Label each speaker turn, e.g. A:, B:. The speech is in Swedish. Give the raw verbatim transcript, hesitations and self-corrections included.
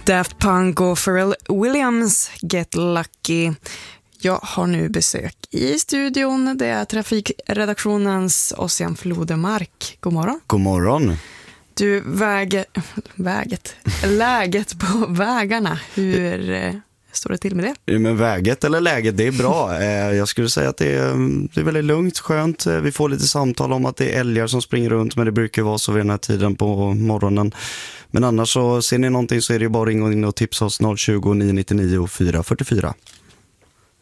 A: Daft Punk och Pharrell Williams, Get Lucky. Jag har nu besök i studion. Det är trafikredaktionens Ossian Flodemark. God morgon.
B: God morgon.
A: Du, väge, väget, läget på vägarna. Hur eh, står det till med det?
B: Ja, men väget eller läget, det är bra. Eh, jag skulle säga att det är, det är väldigt lugnt, skönt. Vi får lite samtal om att det är älgar som springer runt, men det brukar vara så vid den här tiden på morgonen. Men annars så ser ni någonting så är det ju bara att ringa in och tipsa oss noll tjugo, nio nio nio, fyra fyra fyra.